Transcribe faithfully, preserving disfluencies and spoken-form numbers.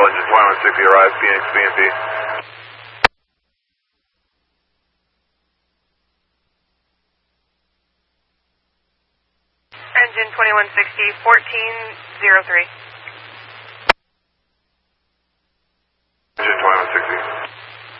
Engine twenty-one sixty arrive, Phoenix, B M P. Engine twenty-one sixty, fourteen zero three.